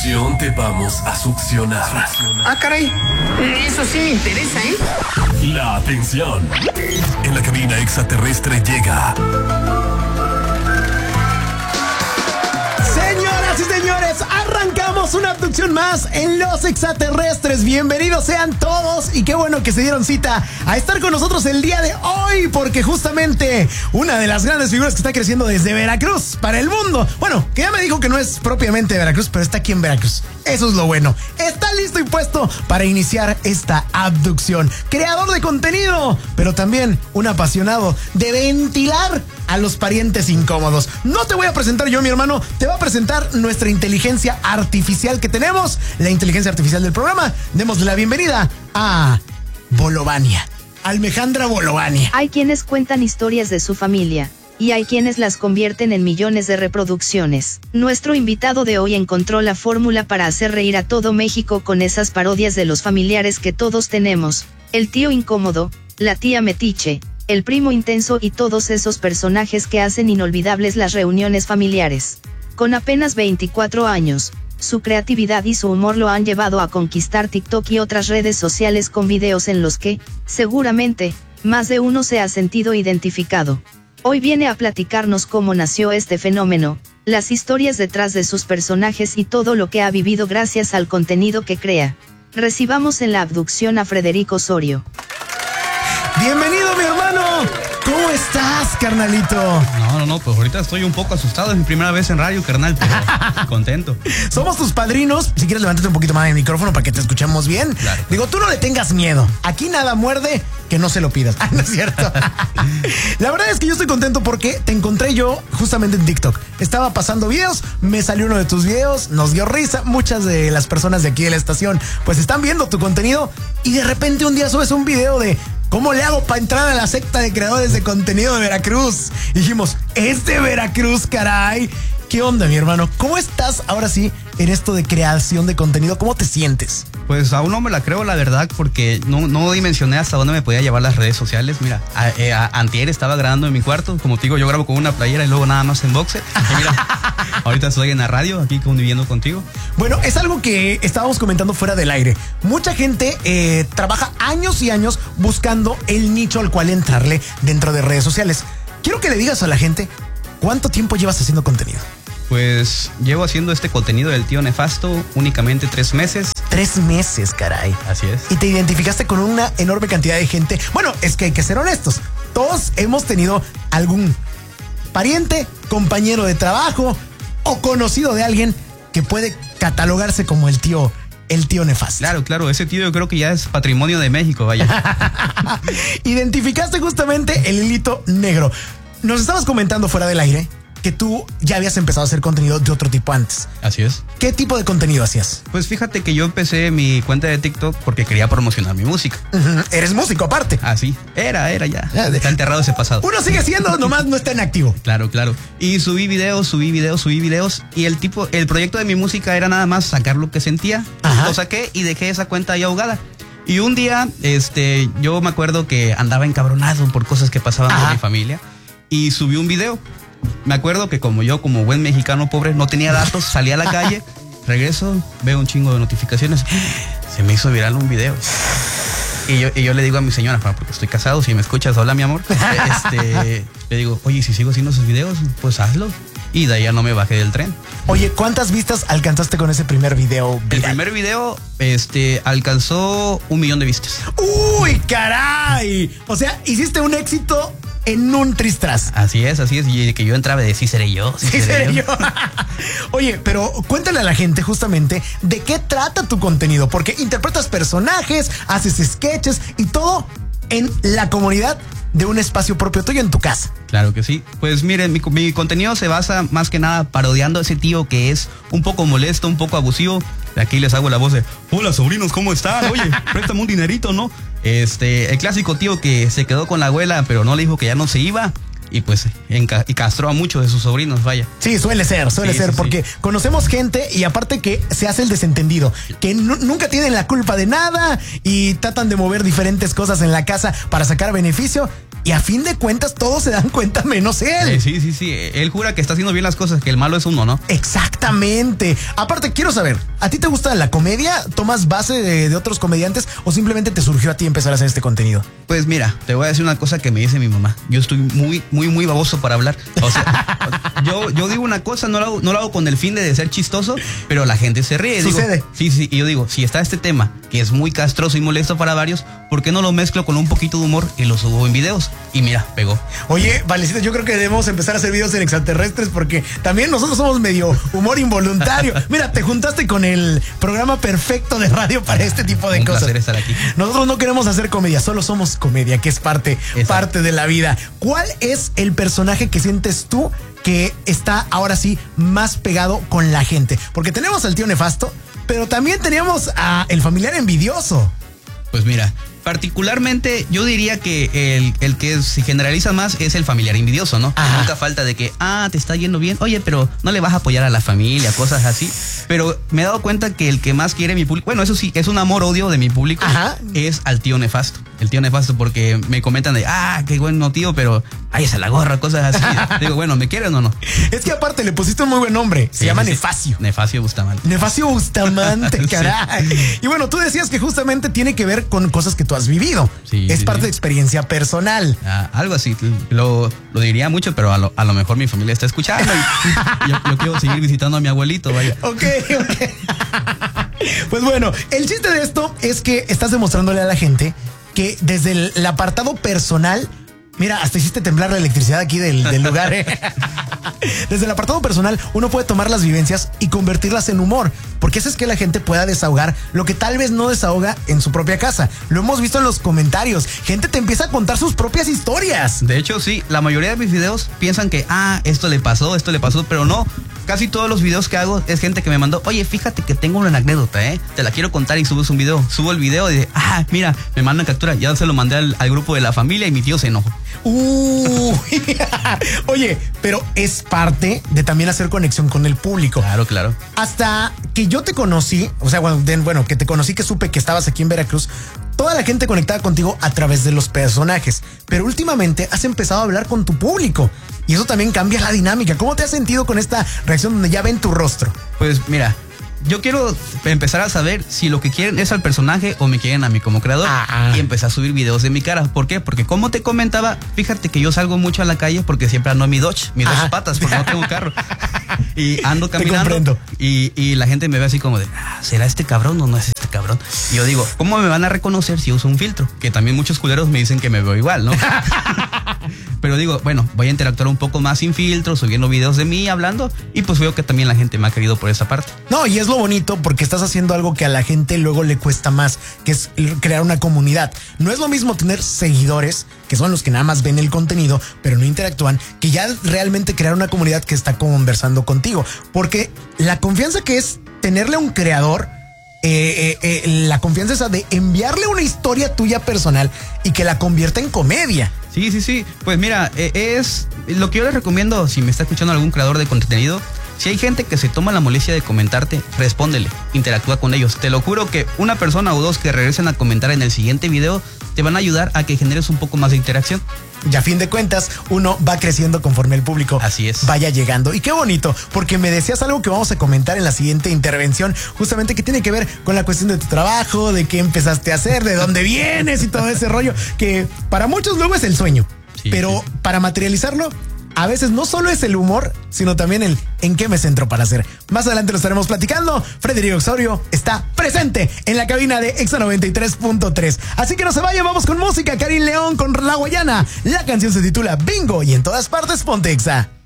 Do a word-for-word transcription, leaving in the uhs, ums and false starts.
succión te vamos a succionar. Ah, caray. Eso sí me interesa, ¿eh? La atención. En la cabina extraterrestre llega. Señoras y señores, arrancamos una abducción más en Los Extraterrestres. Bienvenidos sean todos y qué bueno que se dieron cita a estar con nosotros el día de hoy, porque justamente una de las grandes figuras que está creciendo desde Veracruz para el mundo, bueno, que ya me dijo que no es propiamente de Veracruz, pero está aquí en Veracruz. Eso es lo bueno. Está listo y puesto para iniciar esta abducción. Creador de contenido, pero también un apasionado de ventilar a los parientes incómodos. No te voy a presentar yo, mi hermano, te va a presentar nuestra inteligencia artificial que tenemos, la inteligencia artificial del programa. Démosle la bienvenida a Bolovania, Almejandra Bolovania. Hay quienes cuentan historias de su familia, y hay quienes las convierten en millones de reproducciones. Nuestro invitado de hoy encontró la fórmula para hacer reír a todo México con esas parodias de los familiares que todos tenemos: el tío incómodo, la tía metiche, el primo intenso y todos esos personajes que hacen inolvidables las reuniones familiares. Con apenas veinticuatro años, su creatividad y su humor lo han llevado a conquistar TikTok y otras redes sociales con videos en los que, seguramente, más de uno se ha sentido identificado. Hoy viene a platicarnos cómo nació este fenómeno, las historias detrás de sus personajes y todo lo que ha vivido gracias al contenido que crea. Recibamos en la abducción a Frederico Osorio. Bienvenido, mi hermano. ¿Cómo estás, carnalito? No, no, no, pues ahorita estoy un poco asustado. Es mi primera vez en radio, carnal, pero contento. Somos tus padrinos. Si quieres, levántate un poquito más el micrófono para que te escuchemos bien. Claro. Digo, tú no le tengas miedo. Aquí nada muerde que no se lo pidas. Ah, no es cierto. La verdad es que yo estoy contento porque te encontré yo justamente en TikTok. Estaba pasando videos, me salió uno de tus videos, nos dio risa. Muchas de las personas de aquí de la estación pues están viendo tu contenido y de repente un día subes un video de ¿cómo le hago para entrar a la secta de creadores de contenido de Veracruz? Y dijimos, es de Veracruz, caray. ¿Qué onda, mi hermano? ¿Cómo estás ahora sí en esto de creación de contenido? ¿Cómo te sientes? Pues aún no me la creo, la verdad, porque no, no dimensioné hasta dónde me podía llevar las redes sociales. Mira, a, a, a, antier estaba grabando en mi cuarto. Como te digo, yo grabo con una playera y luego nada más en boxer. Y mira, ahorita estoy en la radio, aquí conviviendo contigo. Bueno, es algo que estábamos comentando fuera del aire. Mucha gente eh, trabaja años y años buscando el nicho al cual entrarle dentro de redes sociales. Quiero que le digas a la gente, ¿cuánto tiempo llevas haciendo contenido? Pues llevo haciendo este contenido del tío nefasto únicamente tres meses. Tres meses, caray. Así es. Y te identificaste con una enorme cantidad de gente. Bueno, es que hay que ser honestos. Todos hemos tenido algún pariente, compañero de trabajo o conocido de alguien que puede catalogarse como el tío, el tío nefasto. Claro, claro, ese tío yo creo que ya es patrimonio de México, vaya. Identificaste justamente el hilito negro. Nos estabas comentando fuera del aire que tú ya habías empezado a hacer contenido de otro tipo antes. Así es. ¿Qué tipo de contenido hacías? Pues fíjate que yo empecé mi cuenta de TikTok porque quería promocionar mi música. Uh-huh. Eres músico aparte. Ah, sí. Era, era ya. Está enterrado ese pasado. Uno sigue siendo, nomás no está en activo. Claro, claro. Y subí videos, subí videos, subí videos. Y el tipo, el proyecto de mi música era nada más sacar lo que sentía. Ajá. Lo saqué y dejé esa cuenta ahí ahogada. Y un día, este, yo me acuerdo que andaba encabronado por cosas que pasaban Ajá. con mi familia. Y subí un video. Me acuerdo que como yo, como buen mexicano pobre, no tenía datos, salí a la calle, regreso, veo un chingo de notificaciones. Se me hizo viral un video. Y yo, y yo le digo a mi señora, porque estoy casado, si me escuchas, hola mi amor. Este, le digo, oye, si sigo haciendo esos videos, pues hazlo. Y de ahí ya no me bajé del tren. Oye, ¿cuántas vistas alcanzaste con ese primer video viral? El primer video, este, alcanzó un millón de vistas. ¡Uy, caray! O sea, hiciste un éxito en un tristras. Así es, así es. Y que yo entraba de sí seré yo. Sí, sí seré, seré yo. yo. Oye, pero cuéntale a la gente justamente de qué trata tu contenido, porque interpretas personajes, haces sketches y todo en la comunidad de un espacio propio tuyo en tu casa. Claro que sí. Pues miren, mi, mi contenido se basa más que nada parodiando a ese tío que es un poco molesto, un poco abusivo. De aquí les hago la voz de, hola sobrinos, ¿cómo están? Oye, préstame un dinerito, ¿no? Este, el clásico tío que se quedó con la abuela, pero no le dijo que ya no se iba. Y pues enca- y castró a muchos de sus sobrinos, vaya. Sí, suele ser, suele sí, ser, sí, porque sí. conocemos gente y aparte que se hace el desentendido, que n- nunca tienen la culpa de nada y tratan de mover diferentes cosas en la casa para sacar beneficio. Y a fin de cuentas todos se dan cuenta menos él. Eh, sí, sí, sí. Él jura que está haciendo bien las cosas, que el malo es uno, ¿no? Exactamente. Aparte, quiero saber, ¿A ti te gusta la comedia? ¿Tomas base de, de otros comediantes o simplemente te surgió a ti empezar a hacer este contenido? Pues mira, te voy a decir una cosa que me dice mi mamá. Yo estoy muy, muy, muy baboso para hablar. O sea, yo, yo digo una cosa, no lo hago, no lo hago con el fin de ser chistoso, pero la gente se ríe. Sucede. Digo, sí, sí, y yo digo, si está este tema que es muy castroso y molesto para varios, ¿por qué no lo mezclo con un poquito de humor y lo subo en videos? Y mira, pegó. Oye, Valecita, yo creo que debemos empezar a hacer videos en extraterrestres porque también nosotros somos medio humor involuntario. Mira, te juntaste con el programa perfecto de radio para este tipo de un cosas. Un placer estar aquí. Nosotros no queremos hacer comedia, solo somos comedia, que es parte, parte de la vida. ¿Cuál es el personaje que sientes tú que está ahora sí más pegado con la gente? Porque tenemos al tío nefasto, pero también teníamos a el familiar envidioso. Pues mira, particularmente yo diría que el, el que se generaliza más es el familiar envidioso, ¿no? Ajá. Nunca falta de que, ah, te está yendo bien, oye, pero no le vas a apoyar a la familia, cosas así. Pero me he dado cuenta que el que más quiere mi público, bueno, eso sí, es un amor-odio de mi público, Ajá. es al tío nefasto. El tío nefasto, porque me comentan de, ah, qué bueno tío, pero ay, esa la gorra, cosas así. Digo, bueno, ¿me quieren o no? Es que aparte le pusiste un muy buen nombre, se Sí, llama sí, Nefacio. Nefacio Bustamante. Nefacio Bustamante, caray. Sí. Y bueno, tú decías que justamente tiene que ver con cosas que tú has vivido. Sí, es sí, parte sí. de experiencia personal. Ah, algo así, lo, lo diría mucho, pero a lo, a lo mejor mi familia está escuchando y yo, yo quiero seguir visitando a mi abuelito, vaya. Ok, ok. Pues bueno, el chiste de esto es que estás demostrándole a la gente que desde el, el apartado personal, mira, hasta hiciste temblar la electricidad aquí del, del lugar, ¿eh? Desde el apartado personal, uno puede tomar las vivencias y convertirlas en humor, porque eso es que la gente pueda desahogar lo que tal vez no desahoga en su propia casa. Lo hemos visto en los comentarios. Gente te empieza a contar sus propias historias. De hecho, sí, la mayoría de mis videos piensan que, ah, esto le pasó, esto le pasó, pero no. Casi todos los videos que hago es gente que me mandó, oye, fíjate que tengo una anécdota, ¿eh? Te la quiero contar y subes un video. Subo el video y de, ah, mira, me mandan captura. Ya se lo mandé al, al grupo de la familia y mi tío se enojó. Uh, oye, pero es parte de también hacer conexión con el público. Claro, claro. Hasta que yo te conocí, o sea, bueno, de, bueno, que te conocí, que supe que estabas aquí en Veracruz, toda la gente conectaba contigo a través de los personajes. Pero últimamente has empezado a hablar con tu público y eso también cambia la dinámica. ¿Cómo te has sentido con esta reacción donde ya ven tu rostro? Pues mira, yo quiero empezar a saber si lo que quieren es al personaje o me quieren a mí como creador. Ah. Y empecé a subir videos de mi cara. ¿Por qué? Porque como te comentaba, fíjate que yo salgo mucho a la calle porque siempre ando en mi Dodge, mis Ajá. dos patas, porque no tengo carro. Y ando caminando y, y la gente me ve así como de, ah, ¿será este cabrón o no es este cabrón? Y yo digo, ¿cómo me van a reconocer si uso un filtro? Que también muchos culeros me dicen que me veo igual, ¿no? Pero digo, bueno, voy a interactuar un poco más sin filtro, subiendo videos de mí, hablando, y pues veo que también la gente me ha querido por esa parte. No, y es lo bonito porque estás haciendo algo que a la gente luego le cuesta más, que es crear una comunidad. No es lo mismo tener seguidores, que son los que nada más ven el contenido, pero no interactúan, que ya realmente crear una comunidad que está conversando contigo. Porque la confianza que es tenerle a un creador, Eh, eh, eh, la confianza esa de enviarle una historia tuya personal y que la convierta en comedia. Sí, sí, sí. Pues mira, eh, es lo que yo les recomiendo si me está escuchando algún creador de contenido. Si hay gente que se toma la molestia de comentarte, respóndele, interactúa con ellos. Te lo juro que una persona o dos que regresen a comentar en el siguiente video te van a ayudar a que generes un poco más de interacción. Y a fin de cuentas, uno va creciendo conforme el público Así es. vaya llegando. Y qué bonito, porque me decías algo que vamos a comentar en la siguiente intervención, justamente que tiene que ver con la cuestión de tu trabajo, de qué empezaste a hacer, de dónde vienes y todo ese rollo, que para muchos luego es el sueño. Sí, pero sí. Para materializarlo, a veces no solo es el humor, sino también el en qué me centro para hacer. Más adelante lo estaremos platicando. Frederico Osorio está presente en la cabina de Exa noventa y tres punto tres. Así que no se vayan, vamos con música. Karim León con La Guayana. La canción se titula Bingo y en todas partes ponte Exa.